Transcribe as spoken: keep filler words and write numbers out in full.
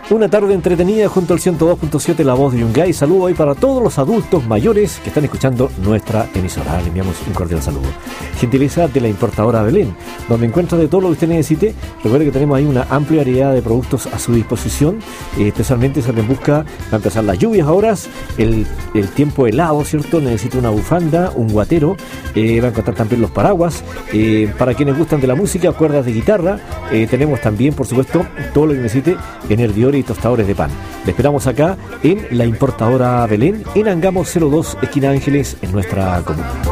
Una tarde entretenida junto al ciento dos punto siete La Voz de Yungay. Saludo hoy para todos los adultos mayores que están escuchando nuestra emisora. Le enviamos un cordial saludo. Gentileza de la importadora Belén, donde encuentra de todo lo que usted necesite. Recuerde que tenemos ahí una amplia variedad de productos a su disposición. Eh, especialmente se les busca, va a empezar las lluvias ahora, el, el tiempo helado, ¿cierto? Necesita una bufanda, un guatero. Eh, va a encontrar también los paraguas. Eh, para quienes gustan de la música, cuerdas de guitarra. Eh, tenemos también, por supuesto, todo lo que necesite en hervidores y tostadores de pan. Le esperamos acá en la importadora Belén, en Angamos cero dos, esquina Ángeles, en nuestra comuna.